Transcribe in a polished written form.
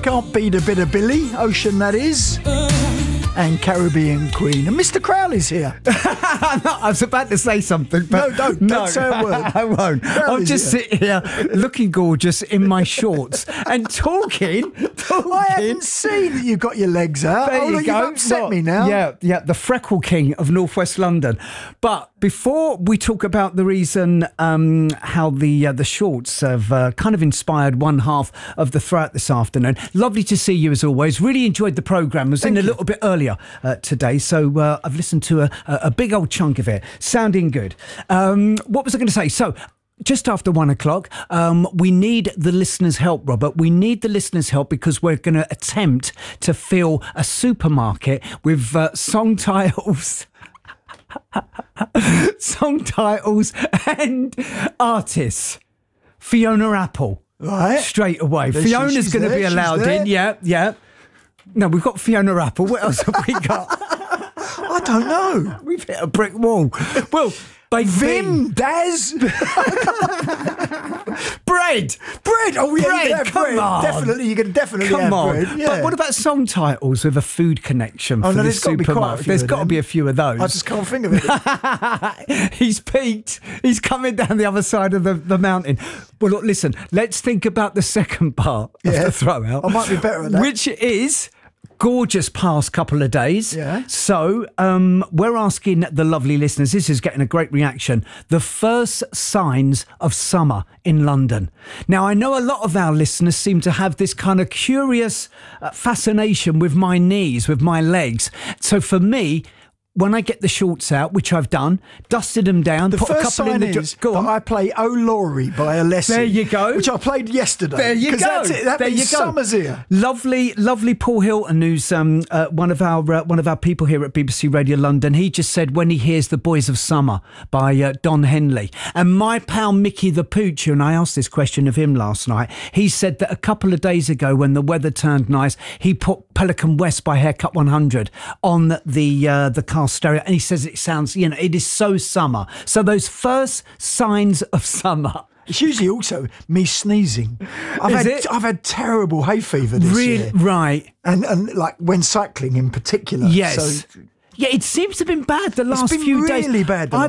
Can't Beat a Bit of Billy, Ocean that is, and Caribbean Queen. And Mr. Crowley's here. No, I was about to say something, but don't say a word. I won't. I'll just sit here looking gorgeous in my shorts and talking. I hadn't seen that you got your legs out. There you go. You've upset me now. Yeah, the freckle king of Northwest London. But before we talk about the reason how the shorts have kind of inspired one half of the throughout this afternoon, lovely to see you as always. Really enjoyed the programme. I was in a little bit earlier today, so I've listened to a big old chunk of it. Sounding good. What was I going to say? So, just after 1 o'clock, we need the listeners' help, Robert. We need the listeners' help because we're going to attempt to fill a supermarket with song titles. Song titles and artists. Fiona Apple. Right. Straight away. Fiona's going to be allowed in. Yeah. No, we've got Fiona Apple. What else have we got? I don't know. We've hit a brick wall. Well, Vim, Daz. Bread. Oh, yeah, Bread. you can have Come bread. on. Definitely, you can definitely have bread. Yeah. But what about song titles with a food connection for the there's got to be quite a supermarket? few There's of got to them. be a few of those. I just can't think of it. He's peaked. He's coming down the other side of the mountain. Well, look, listen, let's think about the second part of the throw out. I might be better at that. Which is gorgeous past couple of days. Yeah. So we're asking the lovely listeners, this is getting a great reaction, the first signs of summer in London. Now, I know a lot of our listeners seem to have this kind of curious fascination with my knees, with my legs. So for me, when I get the shorts out, which I've done, dusted them down, The put a first couple in sign the... is that I play Oh Laurie by Alessi. There you go. Which I played yesterday. There you go. That's it. That there means you go. summer's here. Lovely Paul Hilton, who's one of our people here at BBC Radio London. He just said when he hears The Boys of Summer by Don Henley. And my pal Mickey the Poocher, and I asked this question of him last night, he said that a couple of days ago when the weather turned nice, he put Pelican West by Haircut 100 on the car stereo, and he says it sounds, it is so summer. So those first signs of summer. It's usually also me sneezing. I've had terrible hay fever this year. Right. And like when cycling in particular. Yes. So Yeah, it seems to have been bad the last it's been few days. really bad.